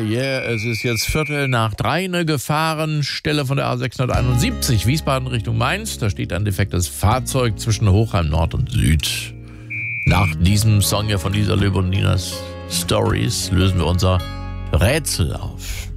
yeah, es ist jetzt 2:45, eine Gefahrenstelle von der A671, Wiesbaden Richtung Mainz. Da steht ein defektes Fahrzeug zwischen Hochheim Nord und Süd. Nach diesem Song hier von Lisa Löbe und Ninas Stories lösen wir unser Rätsel auf.